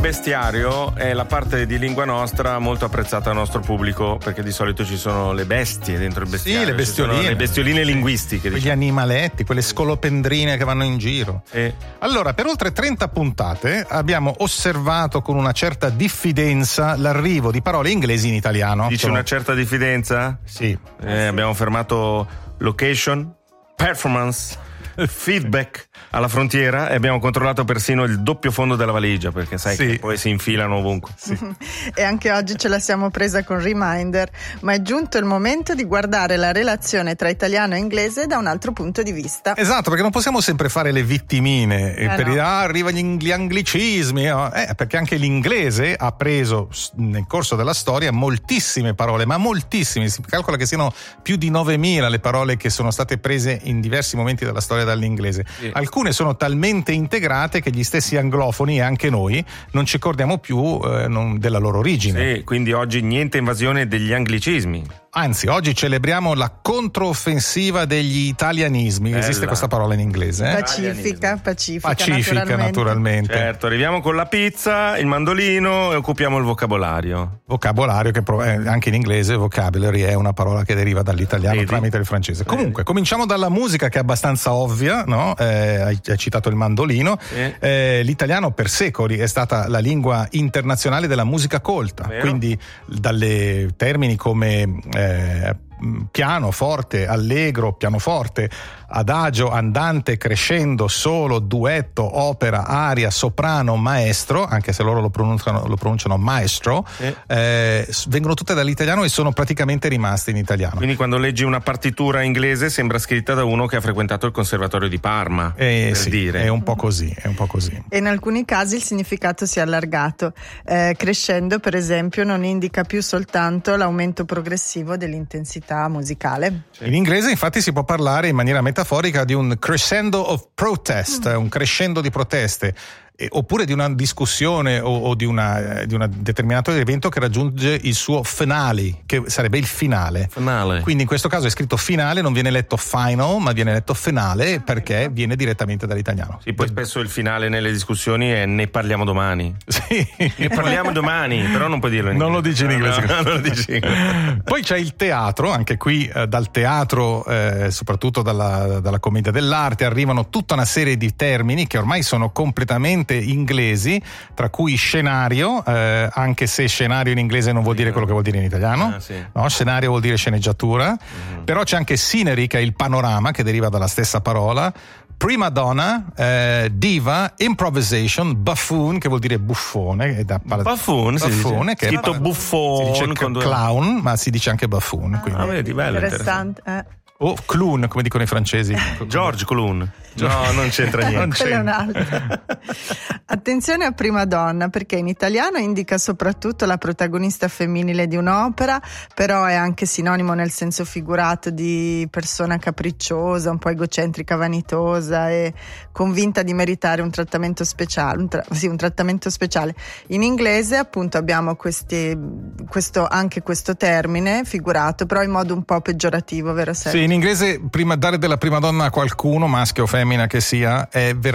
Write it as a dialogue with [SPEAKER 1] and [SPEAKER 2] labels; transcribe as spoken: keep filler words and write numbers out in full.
[SPEAKER 1] bestiario è la parte di lingua nostra molto apprezzata dal nostro pubblico, perché di solito ci sono le bestie dentro il bestiario.
[SPEAKER 2] Sì, le bestioline.
[SPEAKER 1] Le bestioline linguistiche.
[SPEAKER 2] Quegli
[SPEAKER 1] diciamo.
[SPEAKER 2] animaletti, quelle scolopendrine che vanno in giro.
[SPEAKER 1] Sì.
[SPEAKER 2] Allora, per oltre trenta puntate abbiamo osservato con una certa diffidenza l'arrivo di parole inglesi in italiano.
[SPEAKER 1] Dici
[SPEAKER 2] Sono...
[SPEAKER 1] una certa diffidenza?
[SPEAKER 2] Sì.
[SPEAKER 1] Eh, abbiamo fermato location, performance, feedback alla frontiera e abbiamo controllato persino il doppio fondo della valigia, perché sai
[SPEAKER 2] sì.
[SPEAKER 1] che poi si infilano ovunque.
[SPEAKER 3] Sì. E anche oggi ce la siamo presa con Reminder, ma è giunto il momento di guardare la relazione tra italiano e inglese da un altro punto di vista.
[SPEAKER 2] Esatto, perché non possiamo sempre fare le vittimine
[SPEAKER 3] eh
[SPEAKER 2] per
[SPEAKER 3] no.
[SPEAKER 2] dire ah, arrivano gli anglicismi, no? eh, perché anche l'inglese ha preso nel corso della storia moltissime parole, ma moltissime, si calcola che siano più di novemila le parole che sono state prese in diversi momenti della storia dall'inglese. Sì. Alcune sono talmente integrate che gli stessi anglofoni e anche noi non ci ricordiamo più eh, non della loro origine.
[SPEAKER 1] Sì, quindi oggi niente invasione degli anglicismi.
[SPEAKER 2] Anzi, oggi celebriamo la controffensiva degli italianismi. Bella. Esiste questa parola in inglese? Eh?
[SPEAKER 3] Pacifica, pacifica,
[SPEAKER 2] pacifica naturalmente. naturalmente.
[SPEAKER 1] Certo, arriviamo con la pizza, il mandolino e occupiamo il vocabolario.
[SPEAKER 2] Vocabolario, che anche in inglese vocabulary è una parola che deriva dall'italiano Vedi? tramite il francese. Vedi? Comunque, cominciamo dalla musica, che è abbastanza ovvia, no? Eh, hai, hai citato il mandolino. Sì. Eh, l'italiano per secoli è stata la lingua internazionale della musica colta. Vero? Quindi dalle termini come eh, piano, forte, allegro, pianoforte, adagio, andante, crescendo, solo, duetto, opera, aria, soprano, maestro, anche se loro lo pronunciano, lo pronunciano maestro, eh. Eh, vengono tutte dall'italiano e sono praticamente rimaste in italiano.
[SPEAKER 1] Quindi quando leggi una partitura inglese sembra scritta da uno che ha frequentato il conservatorio di Parma,
[SPEAKER 2] eh,
[SPEAKER 1] per
[SPEAKER 2] sì,
[SPEAKER 1] dire.
[SPEAKER 2] È un po' così, è un po' così.
[SPEAKER 3] E in alcuni casi il significato si è allargato. Eh, crescendo, per esempio, non indica più soltanto l'aumento progressivo dell'intensità musicale.
[SPEAKER 2] In inglese infatti si può parlare in maniera metaforica di un crescendo of protest, mm. un crescendo di proteste. Eh, oppure di una discussione o, o di una di un determinato evento che raggiunge il suo finale, che sarebbe il finale.
[SPEAKER 1] Finale.
[SPEAKER 2] Quindi in questo caso è scritto finale, non viene letto final, ma viene letto finale, perché viene direttamente dall'italiano.
[SPEAKER 1] Sì, poi spesso il finale nelle discussioni è ne parliamo domani.
[SPEAKER 2] Sì.
[SPEAKER 1] Ne parliamo domani, però non puoi dirlo in inglese.
[SPEAKER 2] Non lo dici in inglese.
[SPEAKER 1] No, no, non lo dici in inglese.
[SPEAKER 2] Poi c'è il teatro, anche qui eh, dal teatro, eh, soprattutto dalla, dalla commedia dell'arte, arrivano tutta una serie di termini che ormai sono completamente inglesi, tra cui scenario, eh, anche se scenario in inglese non vuol dire quello che vuol dire in italiano.
[SPEAKER 1] Ah, sì.
[SPEAKER 2] No, scenario vuol dire sceneggiatura. Mm-hmm. Però c'è anche scenery, che è il panorama, che deriva dalla stessa parola. Prima donna, eh, diva, improvisation, buffoon, che vuol dire buffone. Da,
[SPEAKER 1] buffoon,
[SPEAKER 2] buffone,
[SPEAKER 1] che è scritto buffone,
[SPEAKER 2] si dice
[SPEAKER 1] con
[SPEAKER 2] clown, ma si dice anche buffoon.
[SPEAKER 1] Ah,
[SPEAKER 2] quindi.
[SPEAKER 1] vedi, bello,
[SPEAKER 3] interessante. interessante. Eh.
[SPEAKER 2] O oh, Clun, come dicono i francesi.
[SPEAKER 1] George Clun. No, non c'entra niente.
[SPEAKER 3] Non c'entra. È un altro. Attenzione a prima donna, perché in italiano indica soprattutto la protagonista femminile di un'opera, però è anche sinonimo nel senso figurato di persona capricciosa, un po' egocentrica, vanitosa e convinta di meritare un trattamento speciale. Un tra- sì, un trattamento speciale. In inglese, appunto, abbiamo questi, questo, anche questo termine figurato, però in modo un po' peggiorativo, vero Sergio?
[SPEAKER 2] Sì, in inglese prima dare della prima donna a qualcuno, maschio o femmina che sia, è veramente